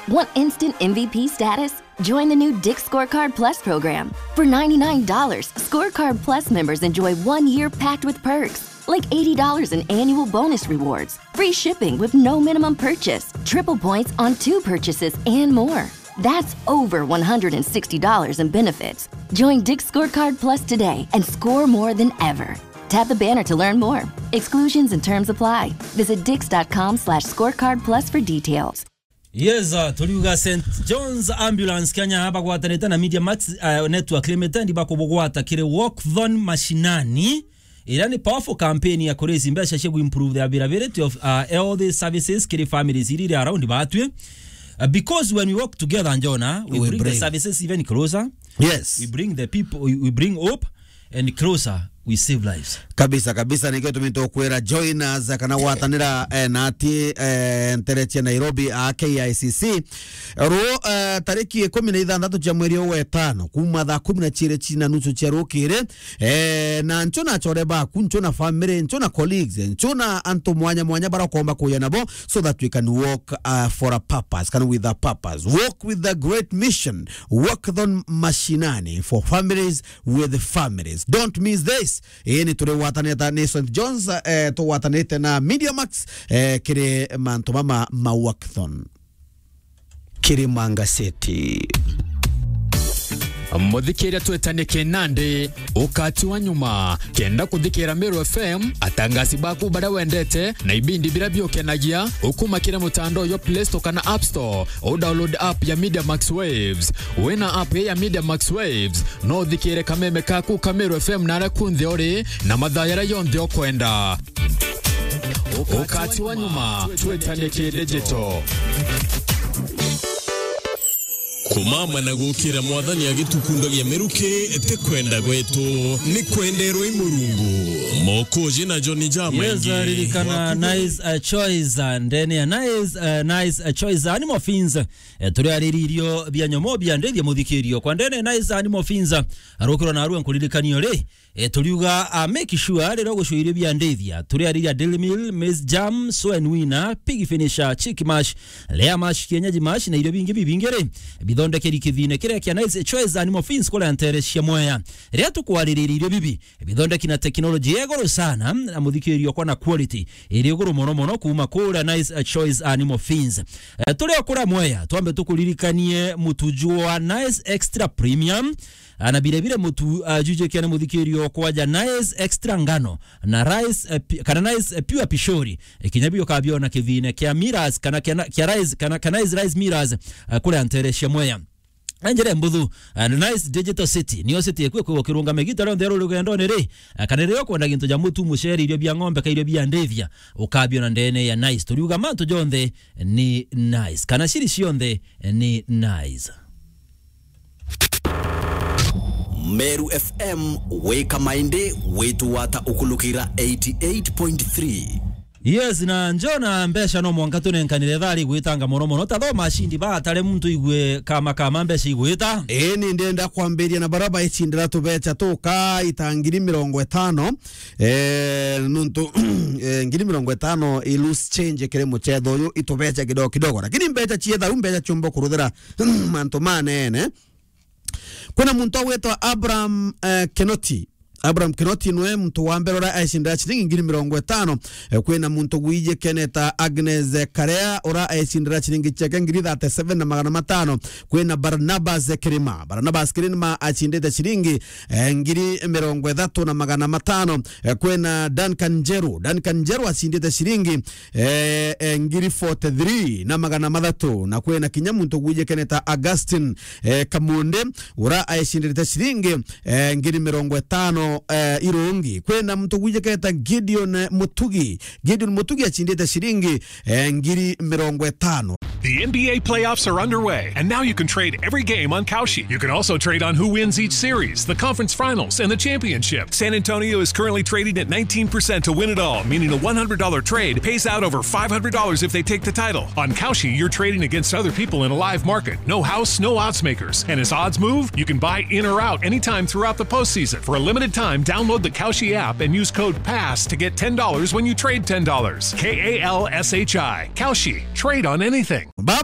Want instant MVP status? Join the new Dick's Scorecard Plus program. For $99, Scorecard Plus members enjoy 1 year packed with perks, like $80 in annual bonus rewards, free shipping with no minimum purchase, triple points on 2 purchases, and more. That's over $160 in benefits. Join Dick's Scorecard Plus today and score more than ever. Tap the banner to learn more. Exclusions and terms apply. Visit dix.com/scorecard plus for details. Yes, tuliuga St. John's Ambulance Kenya hapa kwa taneta na Media Max network limited bakobogwata kire walk-thon mashinani. Ilani powerful campaign ya kurezi mbesha shegu improve the availability of all the services kire families ili around batwe. Because when we work together, Njona, we bring the services even closer. Yes. We bring the people, we bring hope, and closer we save lives. Kabisa nikiwa tumetokwera join us kana watanira nati ntereche Nairobi KICC ro tariki 16 cia mweri wa 5 kuma thaa 10:30 cia rukire na nchona choreba kunchona family nchona colleagues nchona antu mwanya barakomba kuya nabo so that we can walk for a purpose, can with a purpose, walk with the great mission, walk on mashinani for families with families. Don't miss this. Ni tule wataneta ni St. John's to watanete na Media Max kire mantomama mawakthon kire manga seti Muthikira twetanike nande ukati wa nyuma kenda kuthikira Meru FM atangasi baku bara wendete na ibindi bila biokenagia ukumakira mutando yo Play Store kana App Store o download app ya Media Max Waves. Wena app ya Media Max Waves no thikire kameme kaku Meru FM nara kunthi ori na mathayara yonthe okwenda ukati wa nyuma twetanike digital. Kumama na gukira mwathani agitukundagia meruke ete kwenda gwetu ni kwenderwo imurungu moko jina Johnny Jama. Yes, rilikana nice choice and then nice choice animal fins turi ariririo bya nyomo bya ndethia muthikirio kwa ndene nice animal fins arokiro na aruan kulilikanio re tuliuga make sure rero gushuirio bya ndethia turi ariria Daily Meal, Maize Jam, Swan Winner, Pig Finisher, Chick Mash, Layer Mash, Kienyeji Mash na irio bingi bibingere bithonde kithine kire kia nice choice animal fins kola anterecia moya ria tukwariririre bibi bithonde kina technology yegoro sana na muthikirio kwa na quality iri iguru mono kuma kura nice choice animal fins tuli okura moya twambe tukulirikanie mutuju wa nice extra premium ana bile mutu juje kiana muthikirio kwa ja nice extra ngano na rice kana nice pure pishori kinyabio kabio na kithine kia miras kana kia rice kana nice rice miras kule anterecia moya Anjere mbuthu nice digital city niyo city ekwe kwa kirunga megita ro ndero lugendo nere kanere yo kwenda gintu ja mutu musheri irio bya ngombe ka irio bya ndethia ukabio na ndene ya nice tuliuga manto jonthe ni nice kana shiri cionthe ni nice. Meru FM weka mainde wetu wata ukulukira 88.3. Yes, na njona mbesha no mwangato nenkanire thari gwitanga mono tathoma shindi ba tare muntu igwe kama mbesha igwita ni ndenda kwamberia na baraba icindira tubecha tuka itangiri 50 nuntu ngiri 50 ilus change kire muchetho yo itubecha kidogo lakini mbecha chietha mbecha chombo kuruthira manto manene. Kuna muntu wetwa Abraham Kenoti nwe muntu wa mbere ora aishinda chiringi ngiri 50 kwena muntu gwije Keneta Agnes Karea ora aishinda chiringi cheke ngiri 37 na 500 kwena Barnabas Kirima achindete chiringi ngiri 30 na 500 kwena Duncan Jeru achindete chiringi ngiri 43 na 300 na kwena kinyamuntu gwije Keneta Augustine Kamunde ora aishinda chiringi ngiri 50 irongi kwena mtu gwije keta Gideon Mutugi achindete shiringi ngiri 50. The NBA playoffs are underway, and now you can trade every game on Kalshi. You can also trade on who wins each series, the conference finals, and the championship. San Antonio is currently trading at 19% to win it all, meaning a $100 trade pays out over $500 if they take the title. On Kalshi, you're trading against other people in a live market. No house, no odds makers. And as odds move, you can buy in or out anytime throughout the postseason. For a limited time, download the Kalshi app and use code PASS to get $10 when you trade $10. KALSHI. Kalshi. Trade on anything.